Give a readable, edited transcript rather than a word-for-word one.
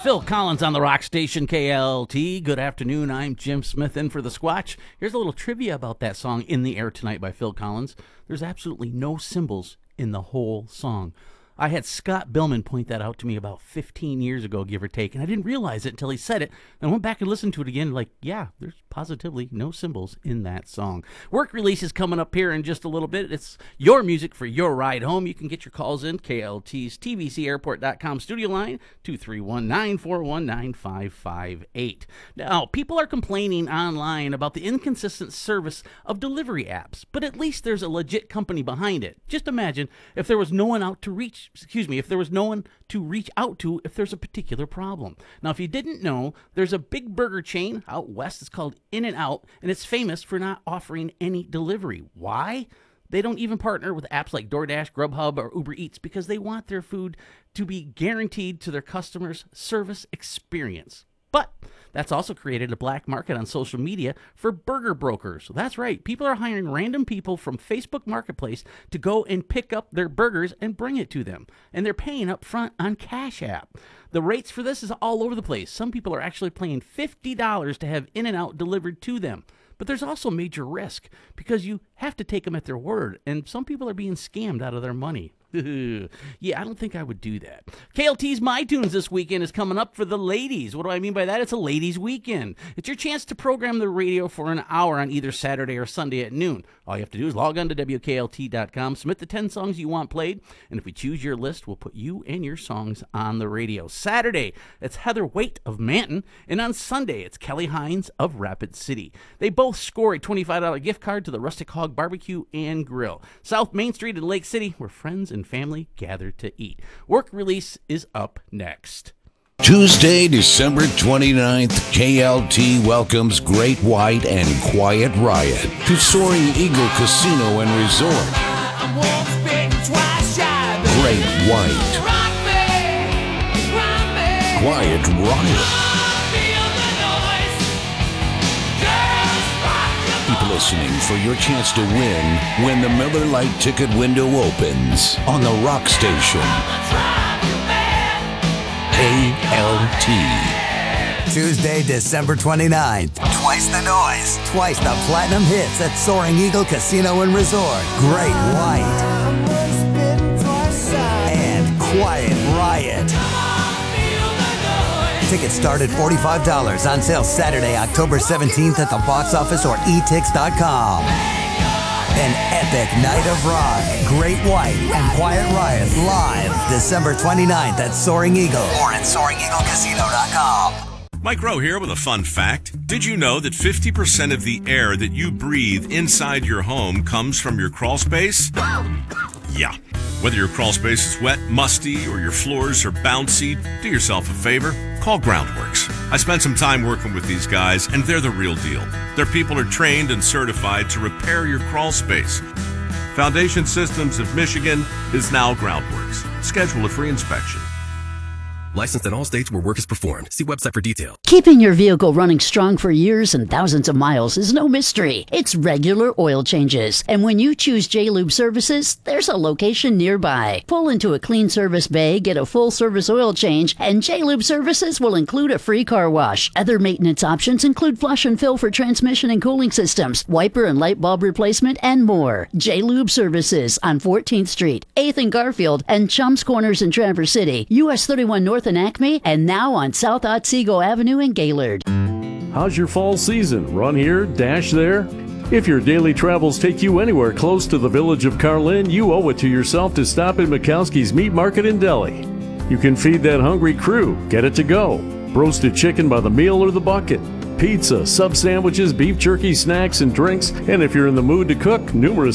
Phil Collins on the rock station KLT. Good afternoon, I'm Jim Smith in for the Squatch. Here's a little trivia about that song, In the Air Tonight by Phil Collins. There's absolutely no cymbals in the whole song. I had Scott Billman point that out to me about 15 years ago, give or take, and I didn't realize it until he said it. And I went back and listened to it again, like, yeah, there's positively no cymbals in that song. Work release is coming up here in just a little bit. It's your music for your ride home. You can get your calls in, KLT's TVCAirport.com studio line, 231-941-9558. Now, people are complaining online about the inconsistent service of delivery apps, but at least there's a legit company behind it. Just imagine if there was no one out to reach out to if there's a particular problem. Now, if you didn't know, there's a big burger chain out west. It's called In-N-Out, and it's famous for not offering any delivery. Why? They don't even partner with apps like DoorDash, Grubhub, or Uber Eats because they want their food to be guaranteed to their customers' service experience. But that's also created a black market on social media for burger brokers. So that's right. People are hiring random people from Facebook Marketplace to go and pick up their burgers and bring it to them. And they're paying up front on Cash App. The rates for this is all over the place. Some people are actually paying $50 to have In-N-Out delivered to them. But there's also major risk because you have to take them at their word. And some people are being scammed out of their money. Yeah, I don't think I would do that. KLT's My Tunes this weekend is coming up for the ladies. What do I mean by that? It's a ladies' weekend. It's your chance to program the radio for an hour on either Saturday or Sunday at noon. All you have to do is log on to WKLT.com, submit the 10 songs you want played, and if we choose your list, we'll put you and your songs on the radio. Saturday, it's Heather Waite of Manton, and on Sunday, it's Kelly Hines of Rapid City. They both score a $25 gift card to the Rustic Hog Barbecue and Grill. South Main Street in Lake City, where friends and family gather to eat. Work release is up next. Tuesday, December 29th, KLT welcomes Great White and Quiet Riot to Soaring Eagle Casino and Resort. Great White. Quiet Riot. Keep listening for your chance to win when the Miller Lite ticket window opens on the Rock Station. KLT. Tuesday, December 29th. Twice the noise. Twice the platinum hits at Soaring Eagle Casino and Resort. Great White. And Quiet Riot. Tickets start at $45. On sale Saturday, October 17th at the box office or etix.com. An epic night of rock. Great White and Quiet Riot live December 29th at Soaring Eagle or at SoaringEagleCasino.com. Mike Rowe here with a fun fact. Did you know that 50% of the air that you breathe inside your home comes from your crawl space? Yeah. Whether your crawl space is wet, musty, or your floors are bouncy, do yourself a favor. Call Groundworks. I spent some time working with these guys, and they're the real deal. Their people are trained and certified to repair your crawl space. Foundation Systems of Michigan is now Groundworks. Schedule a free inspection. Licensed in all states where work is performed. See website for details. Keeping your vehicle running strong for years and thousands of miles is no mystery. It's regular oil changes. And when you choose J-Lube Services, there's a location nearby. Pull into a clean service bay, get a full service oil change, and J-Lube Services will include a free car wash. Other maintenance options include flush and fill for transmission and cooling systems, wiper and light bulb replacement, and more. J-Lube Services on 14th Street, 8th and Garfield, and Chums Corners in Traverse City, US 31 North and Acme, and now on South Otsego Avenue in Gaylord. How's your fall season? Run here, dash there? If your daily travels take you anywhere close to the village of Carlin, you owe it to yourself to stop at Mikowski's Meat Market in Delhi. You can feed that hungry crew, get it to go. Roasted chicken by the meal or the bucket. Pizza, sub sandwiches, beef jerky, snacks, and drinks. And if you're in the mood to cook, numerous